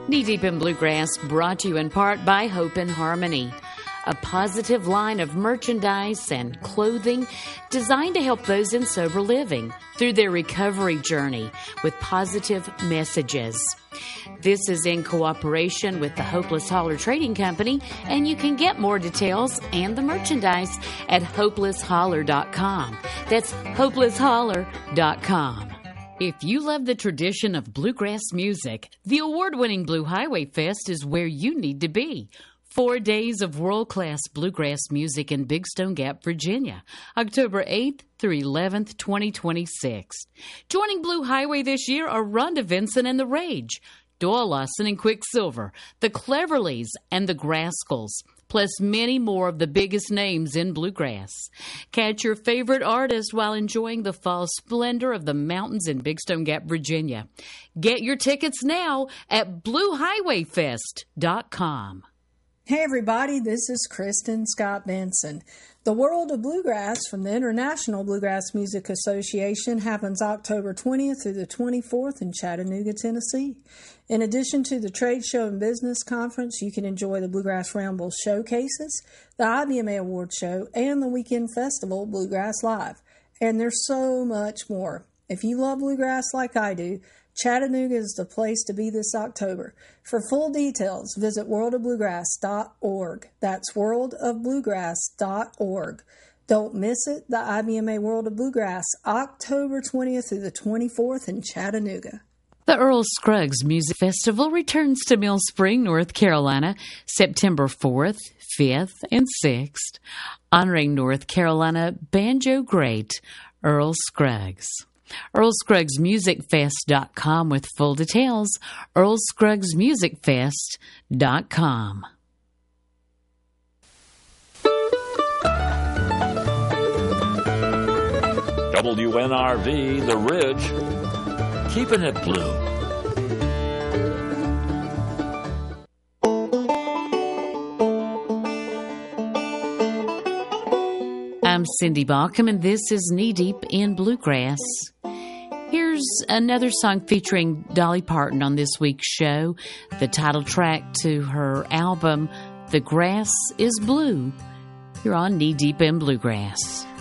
Knee Deep in Bluegrass, brought to you in part by Hope and Harmony, a positive line of merchandise and clothing designed to help those in sober living through their recovery journey with positive messages. This is in cooperation with the Hopeless Holler Trading Company, and you can get more details and the merchandise at hopelessholler.com. That's hopelessholler.com. If you love the tradition of bluegrass music, the award-winning Blue Highway Fest is where you need to be. 4 days of world-class bluegrass music in Big Stone Gap, Virginia, October 8th through 11th, 2026. Joining Blue Highway this year are Rhonda Vincent and The Rage, Doyle Lawson and Quicksilver, the Cleverleys, and the Grascals, plus many more of the biggest names in bluegrass. Catch your favorite artist while enjoying the fall splendor of the mountains in Big Stone Gap, Virginia. Get your tickets now at BlueHighwayFest.com. Hey everybody, this is Kristen Scott Benson. The World of Bluegrass from the International Bluegrass Music Association happens October 20th through the 24th in Chattanooga, Tennessee. In addition to the Trade Show and Business Conference, you can enjoy the Bluegrass Ramble showcases, the IBMA Award Show, and the Weekend Festival Bluegrass Live. And there's so much more. If you love bluegrass like I do, Chattanooga is the place to be this October. For full details, visit worldofbluegrass.org. That's worldofbluegrass.org. Don't miss it, the IBMA World of Bluegrass, October 20th through the 24th in Chattanooga. The Earl Scruggs Music Festival returns to Mill Spring, North Carolina, September 4th, 5th, and 6th, honoring North Carolina banjo great Earl Scruggs. EarlScruggsMusicFest.com with full details. EarlScruggsMusicFest.com. WNRV, The Ridge, keeping it blue. I'm Cindy Baucom, and this is Knee Deep in Bluegrass. Here's another song featuring Dolly Parton on this week's show, the title track to her album, The Grass is Blue. You're on Knee Deep in Bluegrass.